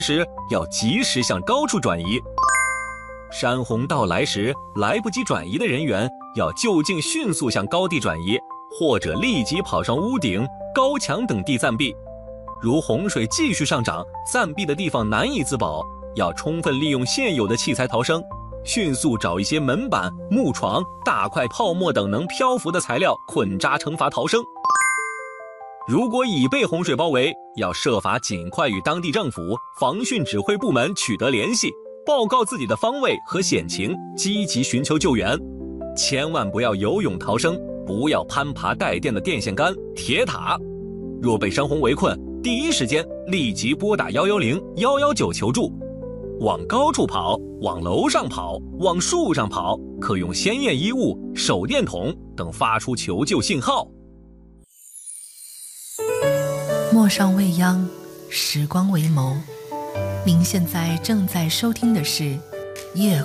时要及时向高处转移。山洪到来时，来不及转移的人员要就近迅速向高地转移，或者立即跑上屋顶、高墙等地暂避。如洪水继续上涨，暂避的地方难以自保，要充分利用现有的器材逃生，迅速找一些门板、木床、大块泡沫等能漂浮的材料捆扎成筏逃生。如果已被洪水包围，要设法尽快与当地政府、防汛指挥部门取得联系，报告自己的方位和险情，积极寻求救援。千万不要游泳逃生，不要攀爬带电的电线杆、铁塔。若被山洪围困，第一时间立即拨打110、119求助。往高处跑，往楼上跑，往树上跑，可用鲜艳衣物、手电筒等发出求救信号。 陌上未央，时光为眸。您现在正在收听的是夜